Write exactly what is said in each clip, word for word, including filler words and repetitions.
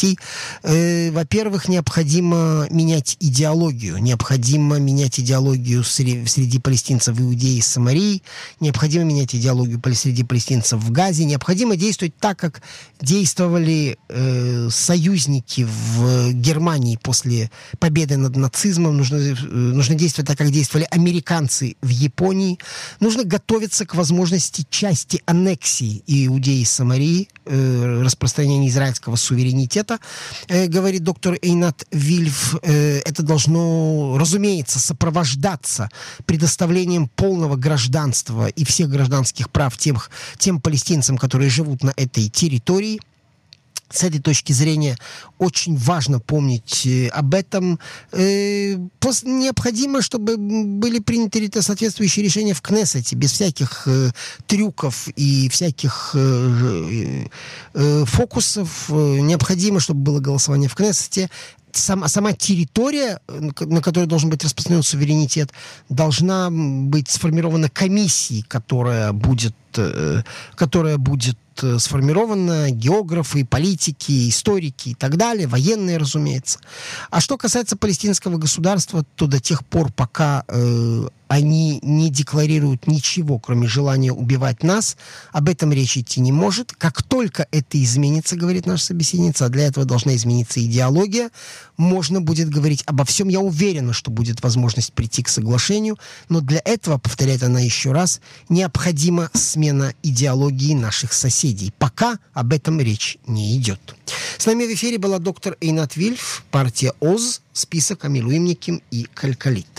пройти. Во-первых, необходимо менять идеологию. Необходимо менять идеологию среди палестинцев в Иудее и Самарии. Необходимо менять идеологию среди палестинцев в Газе. Необходимо действовать так, как действовали э, союзники в Германии после победы над нацизмом. Нужно, э, нужно действовать так, как действовали американцы в Японии. Нужно готовиться к возможности части аннексии Иудеи и Самарии, э, распространения израильского суверенитета, э, говорит доктор Эйнат Вильф. Э, это должно, разумеется, сопровождаться предоставлением полного гражданства и всех гражданских прав тем, тем палестинцам, которые живут на этой территории. С этой точки зрения очень важно помнить об этом. Э, необходимо, чтобы были приняты соответствующие решения в Кнессете, без всяких э, трюков и всяких э, э, фокусов. Необходимо, чтобы было голосование в Кнессете. Сама, сама территория, на которой должен быть распространен суверенитет, должна быть сформирована комиссией, которая будет, которая будет сформирована, географы, политики, историки и так далее, военные, разумеется. А что касается палестинского государства, то до тех пор, пока э, они не декларируют ничего, кроме желания убивать нас, об этом речь идти не может. Как только это изменится, говорит наша собеседница, а для этого должна измениться идеология, можно будет говорить обо всем. Я уверена, что будет возможность прийти к соглашению, но для этого, повторяет она еще раз, необходима смена идеологии наших соседей. Пока об этом речь не идет. С нами в эфире была доктор Эйнат Вильф, партия ОЗ, список Амилуимниким и Калькалит.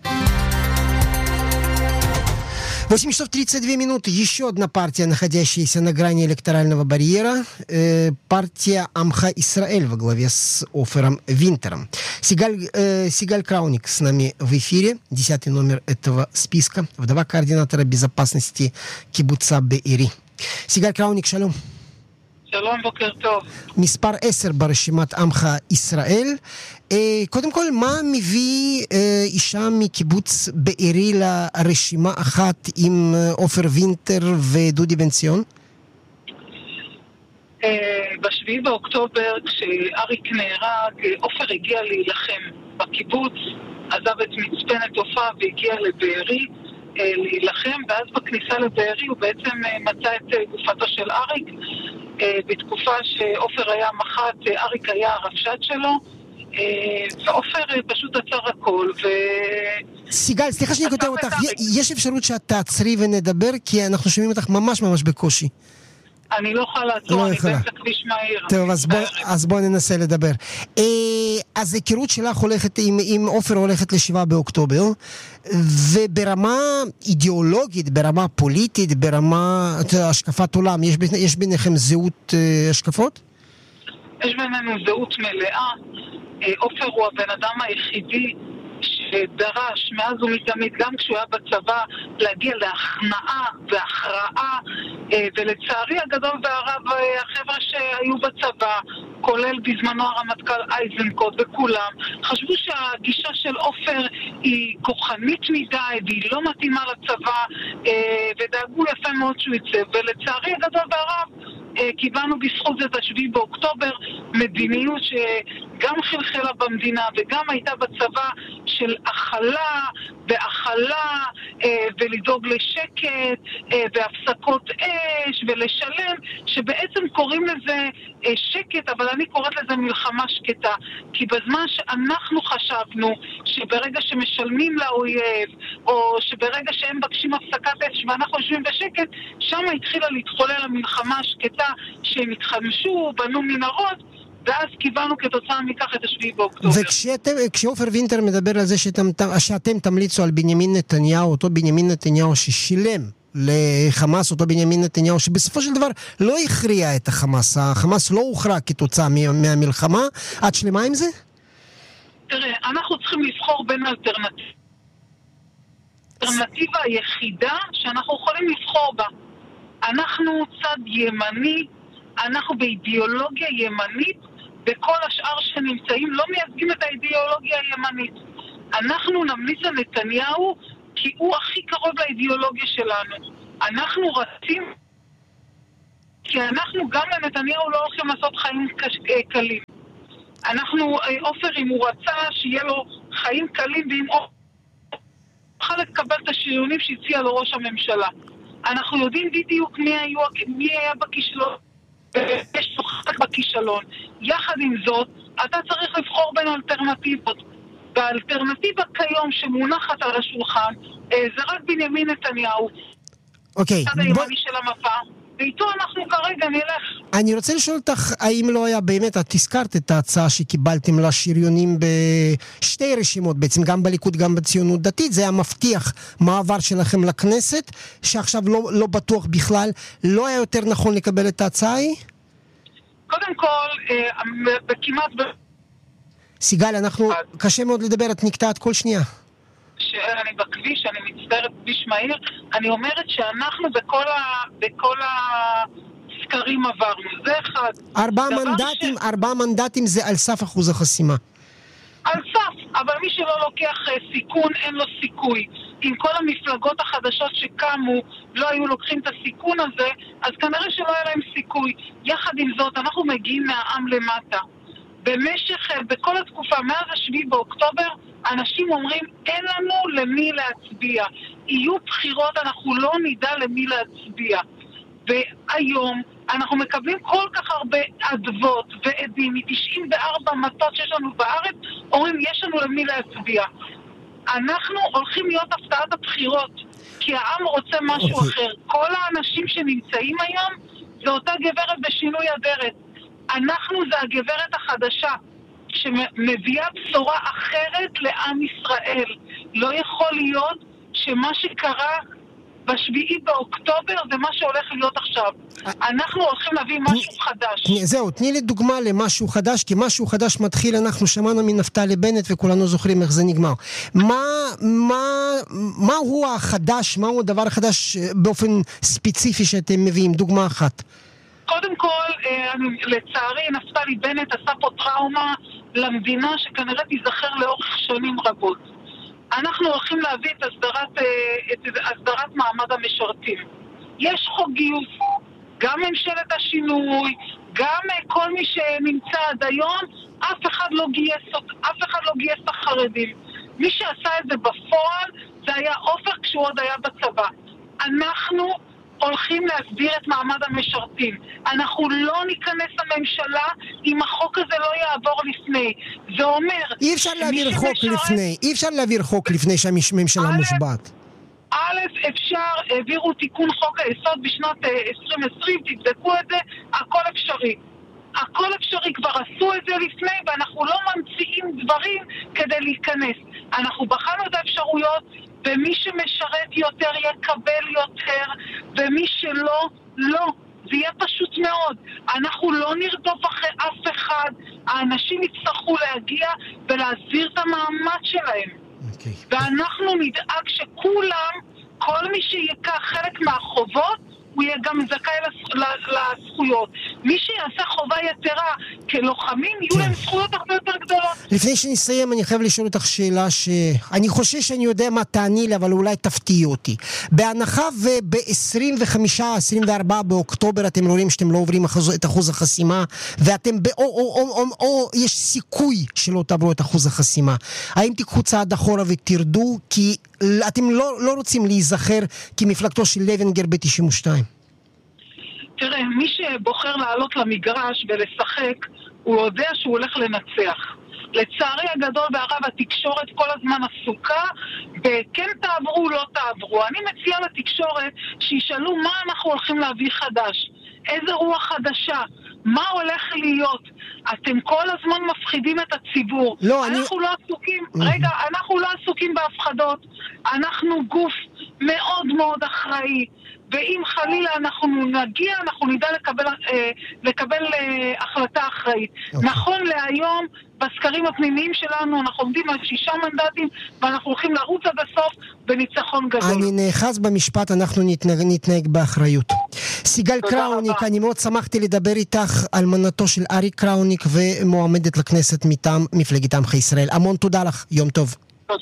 восемь часов тридцать две минуты. Еще одна партия, находящаяся на грани электорального барьера. Э, партия Амха Исраэль во главе с Офером Винтером. Сигаль, э, Сигаль Крауник с нами в эфире. Десятый номер этого списка. Вдова координатора безопасности кибуца Беэри. סיגל קראוניק, שלום. שלום, בוקר טוב. מספר עשר ברשימת עמך ישראל. אה, קודם כל, מה מביא אה, אישה מקיבוץ בארי לרשימה אחת עם עופר וינטר ודודי בן ציון? אה, בשביעי באוקטובר, כשאריק נהרג, עופר הגיע להילחם בקיבוץ, עזב את מצפנת עופרה והגיע לבארי, להילחם, ואז בכניסה לבארי הוא בעצם מצא את גופתו של אריק. בתקופה שאופר היה מח"ט, אריק היה הרבש"ץ שלו, ואופר פשוט עצר הכל. ו... סיגל, סליחה שאני כותב אותך, יש אפשרות שאת תעצרי ונדבר, כי אנחנו שומעים אותך ממש ממש בקושי. אני לא יכולה לעצור, אני באמצע כביש מהיר. טוב, אז בואו ננסה לדבר. אז היכרות שלך הולכת, עם עופר הולכת לשבעה באוקטובר, וברמה אידיאולוגית, ברמה פוליטית, ברמה השקפת עולם, יש ביניכם זהות השקפות? יש בינינו זהות מלאה. עופר הוא הבן אדם היחידי שדרש מאז ומתמיד, גם כשהוא היה בצבא, להגיע להכנעה והכרעה, ולצערי הגדול והרב, החבר'ה שהיו בצבא, כולל בזמנו הרמטכ"ל אייזנקוט וכולם, חשבו שהגישה של עופר היא כוחנית מדי והיא לא מתאימה לצבא, ודאגו יפה מאוד שהוא יצא, ולצערי הגדול והרב קיבלנו בזכות זה את השביעי באוקטובר מדיניות שגם חלחלה במדינה וגם הייתה בצבא של הכלה והכלה ולדאוג לשקט והפסקות אש ולשלם, שבעצם קוראים לזה שקט, אבל אני קוראת לזה מלחמה שקטה, כי בזמן שאנחנו חשבנו שברגע שמשלמים לאויב או שברגע שהם מבקשים הפסקת אש ואנחנו יושבים בשקט, שם התחילה להתחולל המלחמה השקטה, שהם התחמשו, בנו מנהרות, ואז קיבלנו כתוצאה מכך את השביעי באוקטובר. וכשעופר וינטר מדבר על זה שאתם, שאתם תמליצו על בנימין נתניהו, אותו בנימין נתניהו ששילם לחמאס, אותו בנימין נתניהו שבסופו של דבר לא הכריע את החמאס, החמאס לא הוכרע כתוצאה מהמלחמה, את שלמה עם זה? תראה, אנחנו צריכים לבחור בין אלטרנטיבה. האלטרנטיבה היחידה שאנחנו יכולים לבחור בה. אנחנו צד ימני, אנחנו באידיאולוגיה ימנית, וכל השאר שנמצאים לא מייצגים את האידיאולוגיה הימנית. אנחנו נמליץ לנתניהו כי הוא הכי קרוב לאידיאולוגיה שלנו. אנחנו רצים, כי אנחנו גם לנתניהו לא הולכים לעשות חיים קלים. אנחנו, עופר, אם הוא רצה שיהיה לו חיים קלים, ואם עופר יוכל לקבל את השריונים שהציע לו ראש הממשלה. אנחנו יודעים בדיוק מי, היו, מי היה בכישלון, יש שוחק בכישלון. יחד עם זאת, אתה צריך לבחור בין אלטרנטיבות. והאלטרנטיבה כיום שמונחת על השולחן, זה רק בנימין נתניהו. אוקיי. הצד הימני של המפה. ואיתו אנחנו כרגע נלך. אני רוצה לשאול אותך, האם לא היה באמת, את הזכרת את ההצעה שקיבלתם לשריונים בשתי רשימות, בעצם גם בליכוד, גם בציונות דתית, זה היה מבטיח מעבר שלכם לכנסת, שעכשיו לא, לא בטוח בכלל, לא היה יותר נכון לקבל את ההצעה ההיא? קודם כל, בכמעט... סיגל, אנחנו, קשה מאוד לדבר, את נקטעת כל שנייה. שאני בכביש, אני מצטערת כביש מהיר, אני אומרת שאנחנו בכל ה... בכל הסקרים עברנו, זה אחד. ארבעה מנדטים, ש... ארבעה מנדטים זה על סף אחוז החסימה. על סף, אבל מי שלא לוקח סיכון, אין לו סיכוי. אם כל המפלגות החדשות שקמו לא היו לוקחים את הסיכון הזה, אז כנראה שלא היה להם סיכוי. יחד עם זאת, אנחנו מגיעים מהעם למטה. במשך, בכל התקופה, מאז השביעי באוקטובר, אנשים אומרים, אין לנו למי להצביע. יהיו בחירות, אנחנו לא נדע למי להצביע. והיום אנחנו מקבלים כל כך הרבה עדבות ועדים, מ-תשעים וארבע מטות שיש לנו בארץ, אומרים, יש לנו למי להצביע. אנחנו הולכים להיות הפתעת הבחירות, כי העם רוצה משהו okay. אחר. כל האנשים שנמצאים היום, זה אותה גברת בשינוי אדרת. אנחנו זה הגברת החדשה. שמביאה בשורה אחרת לעם ישראל. לא יכול להיות שמה שקרה בשביעי באוקטובר זה מה שהולך להיות עכשיו. אנחנו הולכים להביא משהו חדש. זהו, תני לי דוגמה למשהו חדש, כי משהו חדש מתחיל, אנחנו שמענו מנפתלי בנט וכולנו זוכרים איך זה נגמר. מה, מה, מה הוא החדש, מה הוא הדבר החדש באופן ספציפי שאתם מביאים? דוגמה אחת. קודם כל, אני, לצערי, נפתלי בנט עשה פה טראומה למדינה שכנראה תיזכר לאורך שנים רבות. אנחנו הולכים להביא את הסדרת, את הסדרת מעמד המשרתים. יש חוק גיוס, גם ממשלת השינוי, גם כל מי שנמצא עד היום, אף אחד לא גייס, אף אחד לא גייס את החרדים. מי שעשה את זה בפועל, זה היה עופר כשהוא עוד היה בצבא. אנחנו הולכים להסביר את מעמד המשרתים. אנחנו לא ניכנס לממשלה אם החוק הזה לא יעבור לפני. זה אומר... אי אפשר להעביר חוק שמשרת... לפני, אי אפשר להעביר חוק לפני שהממשלה מושבעת. א', אפשר, העבירו תיקון חוק היסוד בשנת עשרים עשרים, תבדקו את זה, הכל אפשרי. הכל אפשרי, כבר עשו את זה לפני, ואנחנו לא ממציאים דברים כדי להיכנס. אנחנו בחנו את האפשרויות, ומי שמשרת יותר יקבל יותר, ומי שלא, לא. זה יהיה פשוט מאוד. אנחנו לא נרדוף אחרי אף אחד. האנשים יצטרכו להגיע ולהסביר את המעמד שלהם. Okay. ואנחנו נדאג שכולם, כל מי שיקח חלק מהחובות, הוא יהיה גם זכאי לזכויות. מי שיעשה חובה יתרה כלוחמים, יהיו להם זכויות הרבה יותר גדולות. לפני שנסיים, אני חייב לשאול אותך שאלה שאני חושב שאני יודע מה תעני לי, אבל אולי תפתיע אותי. בהנחה וב-עשרים וחמישה עשרים וארבעה באוקטובר אתם רואים שאתם לא עוברים את אחוז החסימה, ואתם ב- או, או, או, או, או יש סיכוי שלא תעברו את אחוז החסימה. האם תיקחו צעד אחורה ותרדו? כי אתם לא, לא רוצים להיזכר כמפלגתו של לוינגר ב-תשעים ושתיים. תראה, מי שבוחר לעלות למגרש ולשחק, הוא יודע שהוא הולך לנצח. לצערי הגדול והרב, התקשורת כל הזמן עסוקה, וכן תעברו, לא תעברו. אני מציעה לתקשורת שישאלו מה אנחנו הולכים להביא חדש. איזה רוח חדשה? מה הולך להיות? אתם כל הזמן מפחידים את הציבור. לא, אנחנו אני... לא עסוקים, רגע, אנחנו לא עסוקים בהפחדות. אנחנו גוף מאוד מאוד אחראי. ואם חלילה אנחנו נגיע, אנחנו נדע לקבל, אה, לקבל אה, החלטה אחראית. Okay. נכון להיום, בסקרים הפנימיים שלנו, אנחנו עומדים על שישה מנדטים, ואנחנו הולכים לרוץ עד הסוף בניצחון גדול. אני נאחז במשפט, אנחנו נתנהג, נתנהג באחריות. סיגל קראוניק, רבה. אני מאוד שמחתי לדבר איתך על מנתו של אריק קראוניק, ומועמדת לכנסת מטעם מפלגת עמך ישראל. המון תודה לך, יום טוב.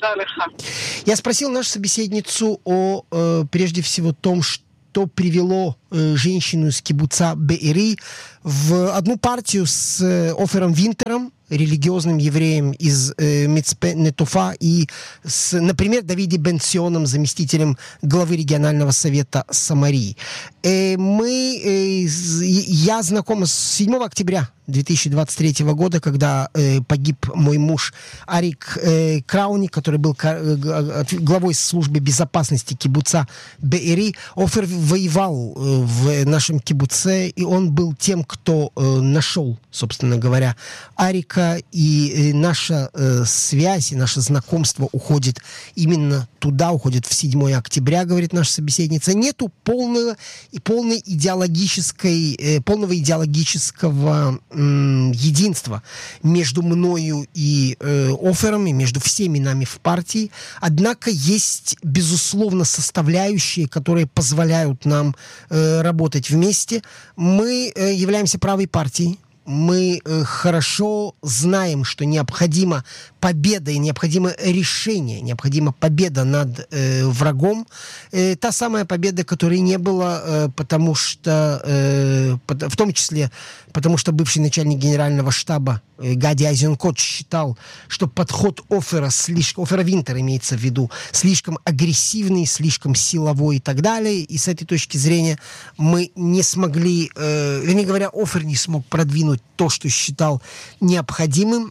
Я спросил нашу собеседницу о, э, прежде всего, том, что привело э, женщину из кибуца Беэри в одну партию с э, Офером Винтером, религиозным евреем из э, Мицпе-Нетуфа и с, например, Давиди Бен-Ционом, заместителем главы регионального совета Самарии. Э, мы, э, я знаком с седьмого октября две тысячи двадцать третьего года, когда э, погиб мой муж Арик э, Крауник, который был э, главой службы безопасности кибуца Беэри. Офер воевал э, в нашем кибуце, и он был тем, кто э, нашел, собственно говоря, Арика, и э, наша э, связь, и наше знакомство уходит именно туда, уходит в седьмое октября, говорит наша собеседница. Нету полного, и полной идеологической, э, полного идеологического единства между мною и э, Офером, и между всеми нами в партии. Однако есть, безусловно, составляющие, которые позволяют нам э, работать вместе. Мы э, являемся правой партией. Мы э, хорошо знаем, что необходима победа и необходимо решение, необходима победа над э, врагом. Э, та самая победа, которой не было, э, потому что, э, в том числе, потому что бывший начальник генерального штаба э, Гади Айзенкот считал, что подход Офера, слишком, Офера Винтер имеется в виду, слишком агрессивный, слишком силовой и так далее. И с этой точки зрения мы не смогли, э, вернее говоря, Офер не смог продвинуть то, что считал необходимым,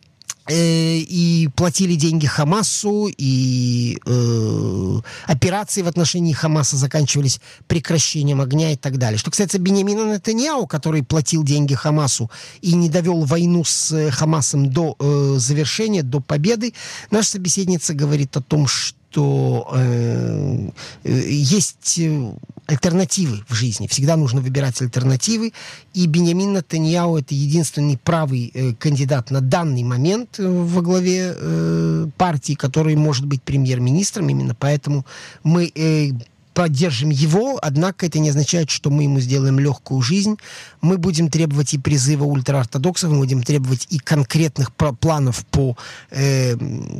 э, и платили деньги Хамасу, и э, операции в отношении Хамаса заканчивались прекращением огня и так далее. Что касается Биньямина Нетаньяху, который платил деньги Хамасу и не довел войну с Хамасом до э, завершения, до победы, наша собеседница говорит о том, что что э, э, есть альтернативы в жизни. Всегда нужно выбирать альтернативы. И Биньямин Нетаньяху — это единственный правый э, кандидат на данный момент э, во главе э, партии, который может быть премьер-министром. Именно поэтому мы э, поддержим его, однако это не означает, что мы ему сделаем легкую жизнь. Мы будем требовать и призыва ультраортодоксов, мы будем требовать и конкретных планов по, э,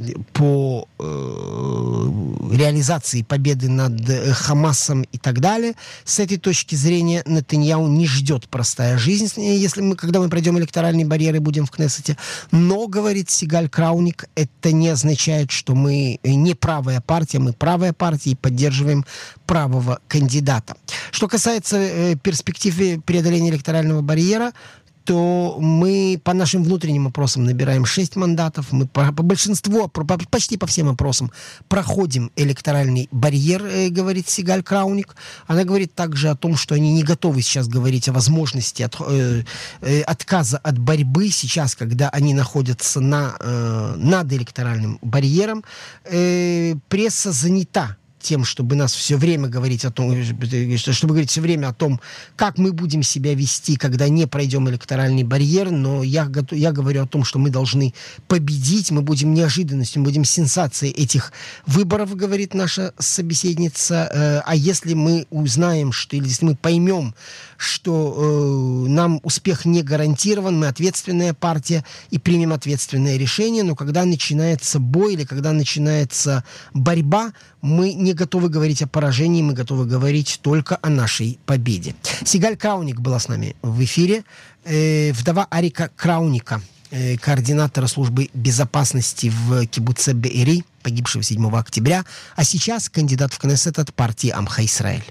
по э, реализации победы над э, Хамасом и так далее. С этой точки зрения Нетаньяху не ждет простая жизнь, если мы, когда мы пройдем электоральные барьеры, будем в Кнессете. Но, говорит Сигаль Крауник, это не означает, что мы не правая партия, мы правая партия и поддерживаем правого кандидата. Что касается э, перспектив преодоления электорального барьера, то мы по нашим внутренним опросам набираем шесть мандатов. Мы по, по большинству, по, почти по всем опросам проходим электоральный барьер, э, говорит Сигаль Крауник. Она говорит также о том, что они не готовы сейчас говорить о возможности от, э, э, отказа от борьбы сейчас, когда они находятся на, э, над электоральным барьером. Э, пресса занята тем, чтобы нас все время говорить о том, чтобы говорить все время о том, как мы будем себя вести, когда не пройдем электоральный барьер, но я, я говорю о том, что мы должны победить, мы будем неожиданностью, мы будем сенсацией этих выборов, говорит наша собеседница. А если мы узнаем, что, или если мы поймем, что э, нам успех не гарантирован, мы ответственная партия и примем ответственное решение, но когда начинается бой или когда начинается борьба, мы не готовы говорить о поражении, мы готовы говорить только о нашей победе. Сигаль Крауник была с нами в эфире. Э, вдова Арика Крауника, э, координатора службы безопасности в кибуце Беэри, погибшего седьмого октября, а сейчас кандидат в Кнессет от партии Амха Исраэль.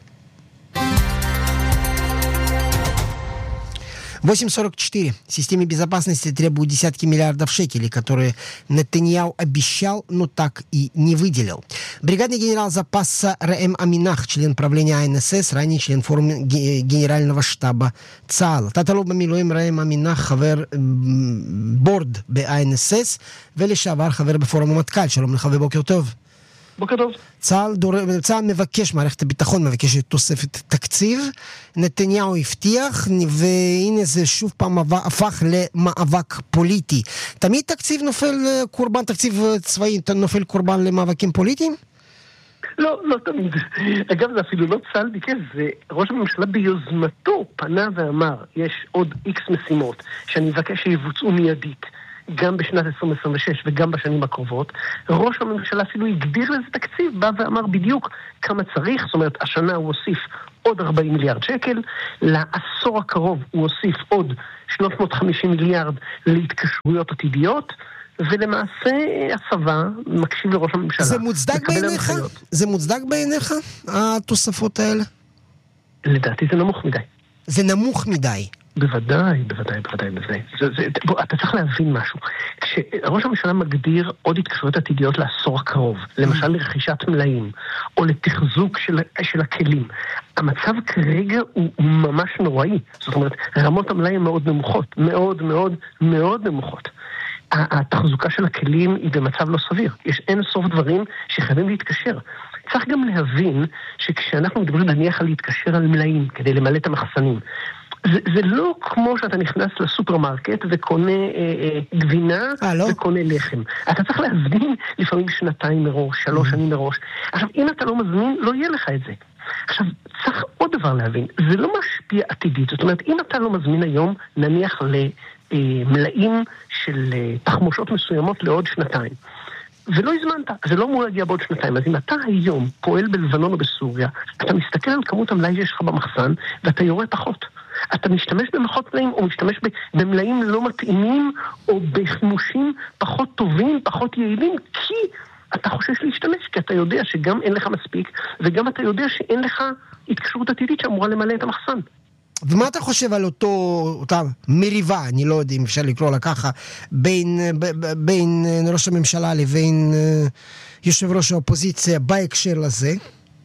восемь сорок четыре. Системе безопасности требуют десятки миллиардов шекелей, которые Нетаньяху обещал, но так и не выделил. Бригадный генерал запаса Раэм Аминах, член правления ай эн эс эс, ранее член форума генерального штаба ЦААЛ. Таталу במילואים Раэм Аминах, חבר בורד ב-איי אן אס אס, ולשעבר חבר בפורום המטכ"ל. שלום לך ובוקר טוב. בוקר טוב. צה"ל, דור... צה"ל מבקש, מערכת הביטחון מבקשת תוספת תקציב. נתניהו הבטיח, והנה זה שוב פעם הפך למאבק פוליטי. תמיד תקציב נופל קורבן, תקציב צבאי נופל קורבן למאבקים פוליטיים? לא, לא תמיד. אגב, זה אפילו לא צה"ל ביקש, זה ראש הממשלה ביוזמתו פנה ואמר, יש עוד איקס משימות שאני מבקש שיבוצעו מיידית. גם בשנת עשרים עשרים ושש וגם בשנים הקרובות, ראש הממשלה אפילו הגדיר לזה תקציב, בא ואמר בדיוק כמה צריך, זאת אומרת, השנה הוא הוסיף עוד ארבעים מיליארד שקל, לעשור הקרוב הוא הוסיף עוד שלוש מאות וחמישים מיליארד להתקשרויות עתידיות, ולמעשה הצבא מקשיב לראש הממשלה. זה מוצדק בעיניך? זה מוצדק בעיניך, התוספות האלה? לדעתי זה נמוך מדי. זה נמוך מדי. בוודאי, בוודאי, בוודאי, בוודאי. זה, זה, בוא, אתה צריך להבין משהו. כשראש הממשלה מגדיר עוד התקשרויות עתידיות לעשור הקרוב, למשל לרכישת מלאים, או לתחזוק של, של הכלים, המצב כרגע הוא ממש נוראי. זאת אומרת, רמות המלאים מאוד נמוכות, מאוד מאוד מאוד נמוכות. התחזוקה של הכלים היא במצב לא סביר. יש אין סוף דברים שחייבים להתקשר. צריך גם להבין שכשאנחנו מדברים נניח על להתקשר על מלאים כדי למלא את המחסנים, זה, זה לא כמו שאתה נכנס לסופרמרקט וקונה אה, אה, גבינה 아, לא? וקונה לחם. אתה צריך להזמין לפעמים שנתיים מראש, שלוש שנים מראש. עכשיו, אם אתה לא מזמין, לא יהיה לך את זה. עכשיו, צריך עוד דבר להבין. זה לא משפיע עתידית. זאת אומרת, אם אתה לא מזמין היום, נניח למלאים של תחמושות מסוימות לעוד שנתיים, ולא הזמנת, זה לא אמור להגיע בעוד שנתיים. אז אם אתה היום פועל בלבנון או בסוריה, אתה מסתכל על כמות המלאי שיש לך במחסן, ואתה יורה פחות. אתה משתמש במלחות מלאים, או משתמש במלאים לא מתאימים, או בחימושים פחות טובים, פחות יעילים, כי אתה חושש להשתמש, כי אתה יודע שגם אין לך מספיק, וגם אתה יודע שאין לך התקשרות עתידית שאמורה למלא את המחסן. ומה אתה חושב על אותו, אותה מריבה, אני לא יודע אם אפשר לקרוא לה ככה, בין, ב, בין ראש הממשלה לבין יושב ראש האופוזיציה בהקשר לזה?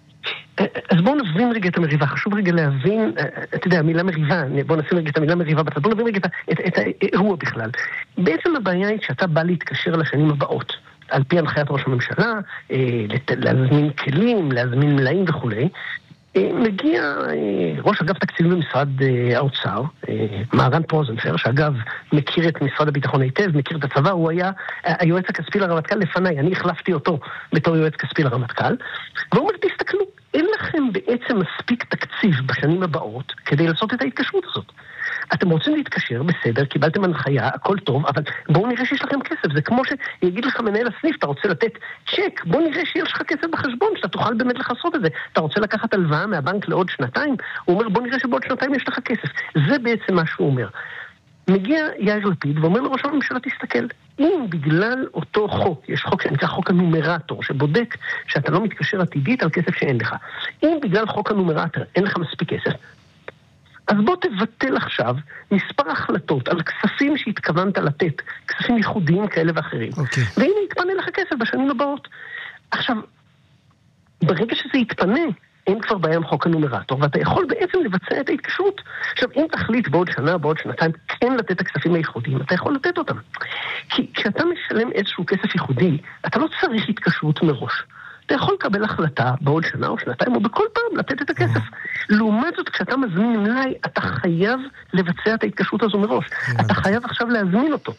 אז בואו נבין רגע את המריבה, חשוב רגע להבין, אתה יודע, המילה מריבה, בואו נשים רגע את המילה מריבה בצד, בואו נבין רגע את, את, את האירוע בכלל. בעצם הבעיה היא שאתה בא להתקשר לשנים הבאות, על פי הנחיית ראש הממשלה, להזמין כלים, להזמין מלאים וכו'. מגיע ראש אגף תקציבים במשרד האוצר, מהרן פרוזנפר, שאגב מכיר את משרד הביטחון היטב, מכיר את הצבא, הוא היה היועץ הכספי לרמטכ"ל לפניי, אני החלפתי אותו בתור יועץ כספי לרמטכ"ל, והוא אומר, תסתכלו, אין לכם בעצם מספיק תקציב בשנים הבאות כדי לעשות את ההתקשרות הזאת. אתם רוצים להתקשר, בסדר, קיבלתם הנחיה, הכל טוב, אבל בואו נראה שיש לכם כסף. זה כמו שיגיד לך מנהל הסניף, אתה רוצה לתת צ'ק, בואו נראה שיש לך כסף בחשבון, שאתה תוכל באמת לחסות את זה. אתה רוצה לקחת הלוואה מהבנק לעוד שנתיים, הוא אומר, בואו נראה שבעוד שנתיים יש לך כסף. זה בעצם מה שהוא אומר. מגיע יאיר לפיד ואומר לראש הממשלה, תסתכל, אם בגלל אותו חוק, יש חוק שנקרא חוק הנומרטור, שבודק שאתה לא מתקשר עתידית על כסף שאין לך. אם בגלל חוק הנומרטור אין לך מספיק כסף, אז בוא תבטל עכשיו מספר החלטות על כספים שהתכוונת לתת, כספים ייחודיים כאלה ואחרים. Okay. והנה יתפנה לך כסף בשנים הבאות. עכשיו, ברגע שזה יתפנה, אין כבר בעיה עם חוק הנומרטור, ואתה יכול בעצם לבצע את ההתקשרות. עכשיו, אם תחליט בעוד שנה, בעוד שנתיים, כן לתת את הכספים הייחודיים, אתה יכול לתת אותם. כי כשאתה משלם איזשהו כסף ייחודי, אתה לא צריך התקשרות מראש. אתה יכול לקבל החלטה בעוד שנה או שנתיים, או בכל פעם לתת את הכסף. לעומת זאת, כשאתה מזמין מלאי, אתה חייב לבצע את ההתקשרות הזו מראש. אתה חייב עכשיו להזמין אותו.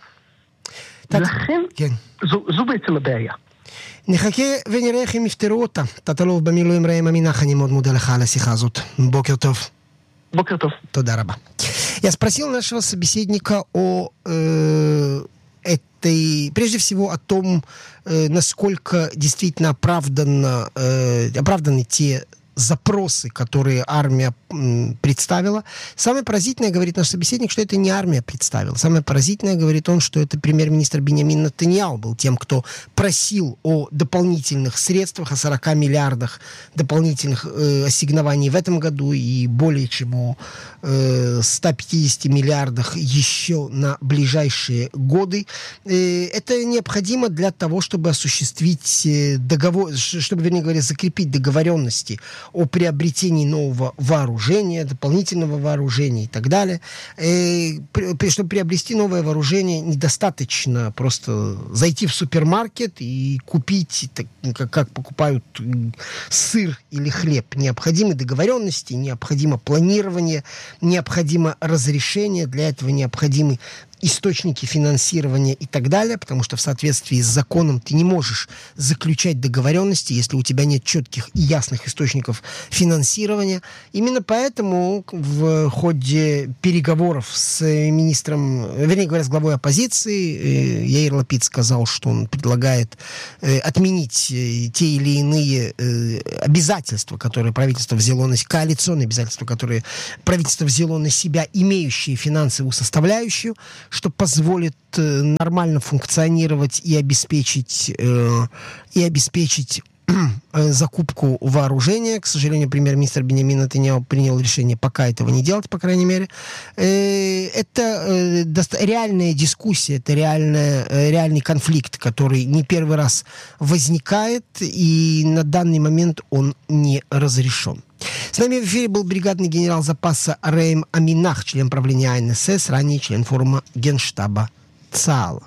לכן, זו בעצם הבעיה. נחכה ונראה איך הם יפתרו אותה. תת-אלוף במילואים ראם עמינח, אני מאוד муда לך על השיחה הזאת. בוקר טוב. בוקר טוב. תודה רבה. Я спросил нашего собеседника о э, этой, прежде всего о том, э, насколько действительно оправданно, э, оправданы те запросы, которые армия м, представила. Самое поразительное, говорит наш собеседник, что это не армия представила. Самое поразительное, говорит он, что это премьер-министр Биньямин Нетаньяху был тем, кто просил о дополнительных средствах, о сорока миллиардах дополнительных э, ассигнований в этом году и более чем о э, ста пятидесяти миллиардах еще на ближайшие годы. Э, это необходимо для того, чтобы осуществить договор, чтобы, вернее говоря, закрепить договоренности о приобретении нового вооружения, дополнительного вооружения и так далее. И, чтобы приобрести новое вооружение, недостаточно просто зайти в супермаркет и купить, так, как, как покупают сыр или хлеб. Необходимы договоренности, необходимо планирование, необходимо разрешение, для этого необходимы источники финансирования и так далее, потому что в соответствии с законом ты не можешь заключать договоренности, если у тебя нет четких и ясных источников финансирования. Именно поэтому в ходе переговоров с министром, вернее говоря, с главой оппозиции, Яир Лапид сказал, что он предлагает отменить те или иные обязательства, которые правительство взяло на себя, коалиционные обязательства, которые правительство взяло на себя, имеющие финансовую составляющую, что позволит э, нормально функционировать и обеспечить, э, и обеспечить э, закупку вооружения. К сожалению, премьер-министр Биньямин Нетаньяху принял решение пока этого не делать, по крайней мере. Э, это э, доста- реальная дискуссия, это реальная, э, реальный конфликт, который не первый раз возникает, и на данный момент он не разрешен. С нами в эфире был бригадный генерал запаса Реем Аминах, член правления ай эн эс эс, ранее член форума Генштаба ЦААЛ.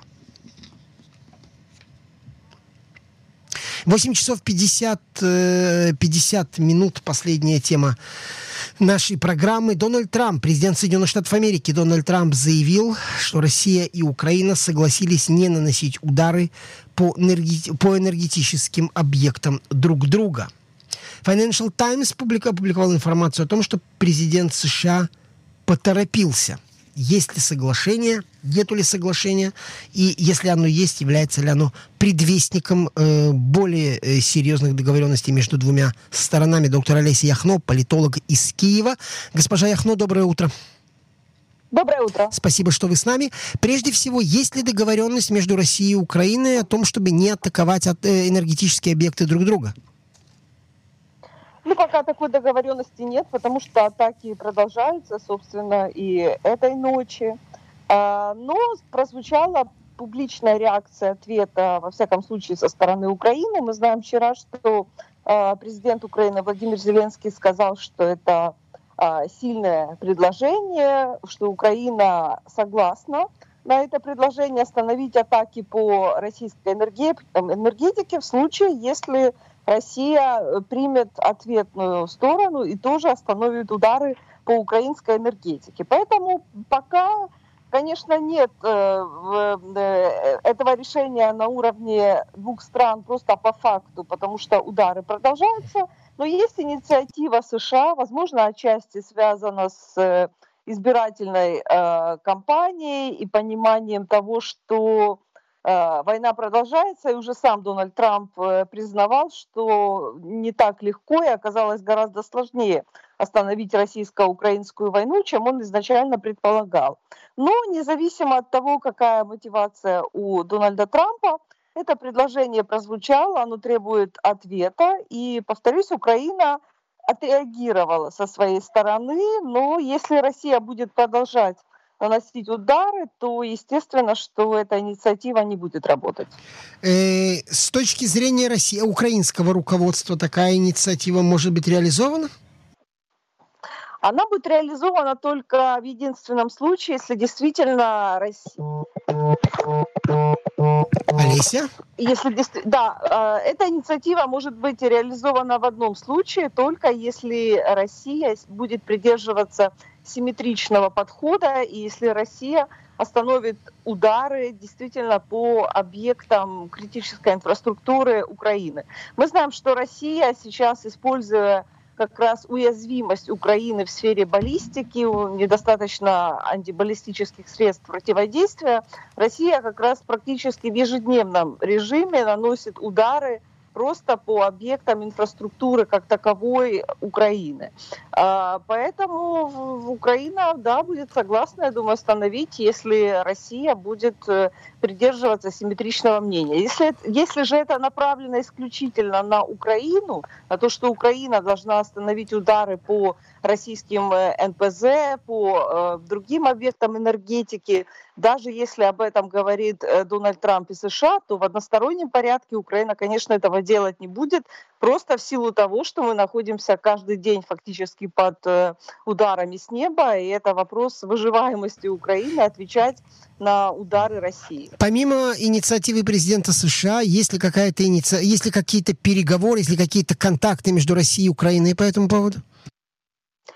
восемь часов пятьдесят, пятьдесят минут. Последняя тема нашей программы. Дональд Трамп, президент Соединенных Штатов Америки, Дональд Трамп заявил, что Россия и Украина согласились не наносить удары по, энерги... по энергетическим объектам друг друга. Financial Times опубликовал информацию о том, что президент США поторопился. Есть ли соглашение, нету ли соглашения, и если оно есть, является ли оно предвестником э, более э, серьезных договоренностей между двумя сторонами. Доктор Олеся Яхно, политолог из Киева. Госпожа Яхно, доброе утро. Доброе утро. Спасибо, что вы с нами. Прежде всего, есть ли договоренность между Россией и Украиной о том, чтобы не атаковать от, э, энергетические объекты друг друга? Ну, пока такой договоренности нет, потому что атаки продолжаются, собственно, и этой ночи. Но прозвучала публичная реакция ответа, во всяком случае, со стороны Украины. Мы знаем вчера, что президент Украины Владимир Зеленский сказал, что это сильное предложение, что Украина согласна на это предложение остановить атаки по российской энергетике в случае, если Россия примет ответную сторону и тоже остановит удары по украинской энергетике. Поэтому пока, конечно, нет этого решения на уровне двух стран просто по факту, потому что удары продолжаются. Но есть инициатива США, возможно, отчасти связана с избирательной кампанией и пониманием того, что война продолжается, и уже сам Дональд Трамп признавал, что не так легко и оказалось гораздо сложнее остановить российско-украинскую войну, чем он изначально предполагал. Но независимо от того, какая мотивация у Дональда Трампа, это предложение прозвучало, оно требует ответа, и, повторюсь, Украина отреагировала со своей стороны, но если Россия будет продолжать наносить удары, то естественно, что эта инициатива не будет работать. Э, с точки зрения России, украинского руководства такая инициатива может быть реализована? Она будет реализована только в единственном случае, если действительно Россия... Олеся? Если, да, эта инициатива может быть реализована в одном случае, только если Россия будет придерживаться симметричного подхода, и если Россия остановит удары действительно по объектам критической инфраструктуры Украины. Мы знаем, что Россия сейчас, используя как раз уязвимость Украины в сфере баллистики, недостаточно антибаллистических средств противодействия, Россия как раз практически в ежедневном режиме наносит удары просто по объектам инфраструктуры как таковой Украины. Поэтому Украина, да, будет согласна, я думаю, остановить, если Россия будет придерживаться симметричного мнения. Если, если же это направлено исключительно на Украину, на то, что Украина должна остановить удары по российским эн пэ зэ, по другим объектам энергетики, даже если об этом говорит Дональд Трамп и США, то в одностороннем порядке Украина, конечно, этого делать не будет, просто в силу того, что мы находимся каждый день фактически под ударами с неба, и это вопрос выживаемости Украины, отвечать на удары России. Помимо инициативы президента США, есть ли какая-то иници... есть ли какие-то переговоры, есть ли какие-то контакты между Россией и Украиной по этому поводу? Ну,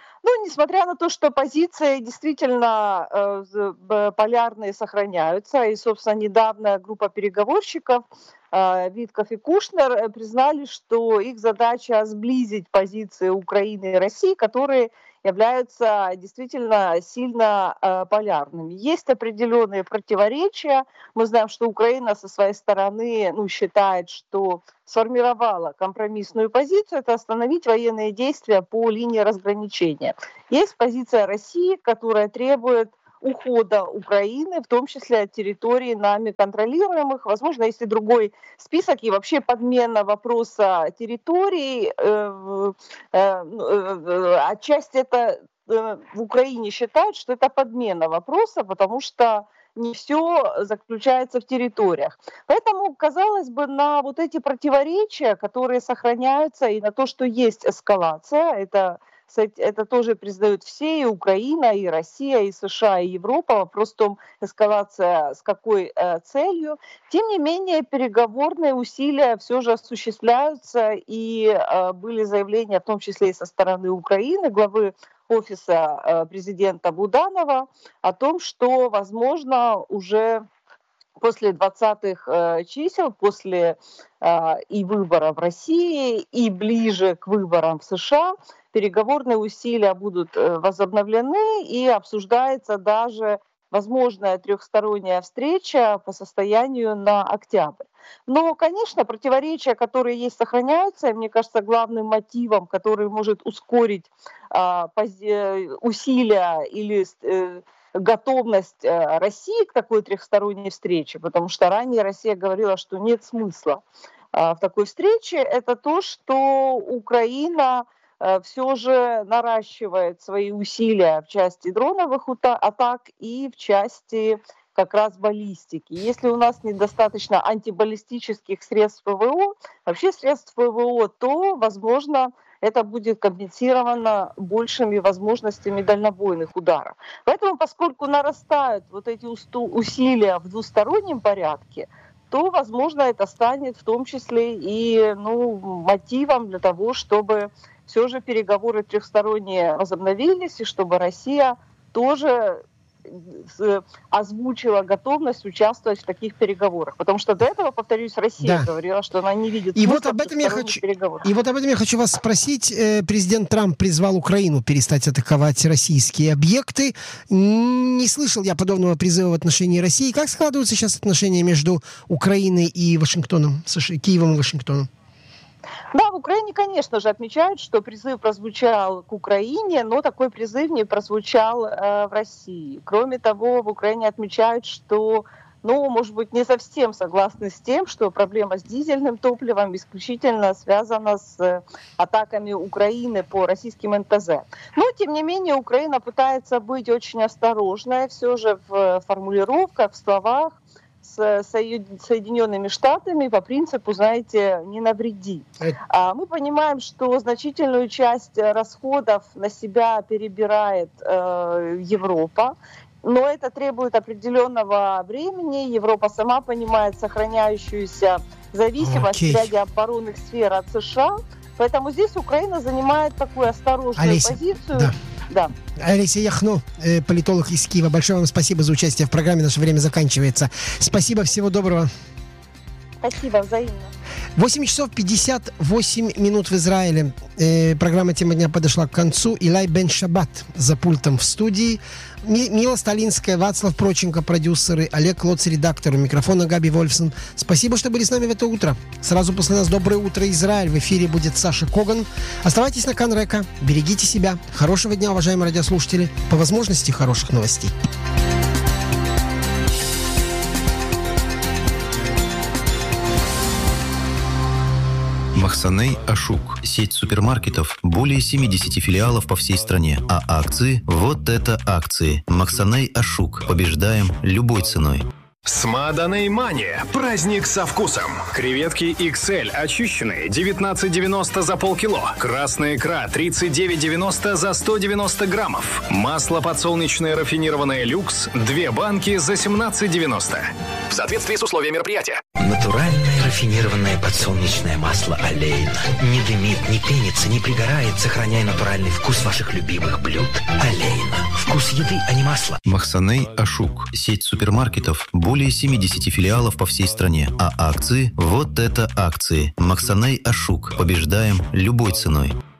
несмотря на то, что позиции действительно э, полярные сохраняются, и, собственно, недавно группа переговорщиков э, Витков и Кушнер признали, что их задача сблизить позиции Украины и России, которые являются действительно сильно э, полярными. Есть определенные противоречия. Мы знаем, что Украина со своей стороны ну, считает, что сформировала компромиссную позицию, это остановить военные действия по линии разграничения. Есть позиция России, которая требует ухода Украины, в том числе от территорий нами контролируемых. Возможно, есть и другой список, и вообще подмена вопроса территорий. Э, э, э, отчасти это э, в Украине считают, что это подмена вопроса, потому что не все заключается в территориях. Поэтому, казалось бы, на вот эти противоречия, которые сохраняются, и на то, что есть эскалация, это, это тоже признают все, и Украина, и Россия, и США, и Европа. Вопрос в том, эскалация с какой э, целью. Тем не менее, переговорные усилия все же осуществляются, и э, были заявления, в том числе и со стороны Украины, главы офиса президента Буданова о том, что, возможно, уже после двадцатых чисел, после и выборов в России, и ближе к выборам в США, переговорные усилия будут возобновлены, и обсуждается даже возможная трехсторонняя встреча по состоянию на октябрь. Но, конечно, противоречия, которые есть, сохраняются. И мне кажется, главным мотивом, который может ускорить а, пози- усилия или э, готовность э, России к такой трехсторонней встрече, потому что ранее Россия говорила, что нет смысла а, в такой встрече, это то, что Украина все же наращивает свои усилия в части дроновых атак и в части как раз баллистики. Если у нас недостаточно антибаллистических средств ПВО, вообще средств ПВО, то, возможно, это будет компенсировано большими возможностями дальнобойных ударов. Поэтому, поскольку нарастают вот эти усилия в двустороннем порядке, то, возможно, это станет в том числе и ну, мотивом для того, чтобы все же переговоры трехсторонние возобновились, и чтобы Россия тоже озвучила готовность участвовать в таких переговорах. Потому что до этого, повторюсь, Россия да. говорила, что она не видит и вот об этом я хочу И вот об этом я хочу вас спросить. Президент Трамп призвал Украину перестать атаковать российские объекты. Не слышал я подобного призыва в отношении России. Как складываются сейчас отношения между Украиной и Вашингтоном, Киевом и Вашингтоном? Да, в Украине, конечно же, отмечают, что призыв прозвучал к Украине, но такой призыв не прозвучал э, в России. Кроме того, в Украине отмечают, что, ну, может быть, не совсем согласны с тем, что проблема с дизельным топливом исключительно связана с э, атаками Украины по российским эн тэ зэ. Но, тем не менее, Украина пытается быть очень осторожной все же в формулировках, в словах, с Соединенными Штатами по принципу, знаете, не навреди. А мы понимаем, что значительную часть расходов на себя перебирает э, Европа, но это требует определенного времени. Европа сама понимает сохраняющуюся зависимость okay. в ряде оборонных сфер от США, поэтому здесь Украина занимает такую осторожную Олеся, позицию. Да. Да. Олеся Яхно, политолог из Киева. Большое вам спасибо за участие в программе. Наше время заканчивается. Спасибо, всего доброго. Спасибо, взаимно. восемь часов пятьдесят восемь минут в Израиле. Э, программа «Тема дня» подошла к концу. Илай Бен Шаббат за пультом в студии. Мила Сталинская, Вацлав Проченко, продюсеры, Олег Лоц, редактор, у микрофона Габи Вольфсон. Спасибо, что были с нами в это утро. Сразу после нас «Доброе утро, Израиль». В эфире будет Саша Коган. Оставайтесь на Канрека, берегите себя. Хорошего дня, уважаемые радиослушатели. По возможности хороших новостей. Махсаней Ашук. Сеть супермаркетов. Более семьдесят филиалов по всей стране. А акции? Вот это акции. Махсаней Ашук. Побеждаем любой ценой. Смаданей Мания. Праздник со вкусом. Креветки икс эль очищенные девятнадцать девяносто за полкило. Красная икра тридцать девять девяносто за сто девяносто граммов. Масло подсолнечное рафинированное люкс две банки за семнадцать девяносто. В соответствии с условиями мероприятия. Натуральное рафинированное. Рафинированное подсолнечное масло «Олейна». Не дымит, не пенится, не пригорает, сохраняя натуральный вкус ваших любимых блюд. «Олейна». Вкус еды, а не масла. Махсаней Ашук. Сеть супермаркетов. Более семидесяти филиалов по всей стране. А акции? Вот это акции. Махсаней Ашук. Побеждаем любой ценой.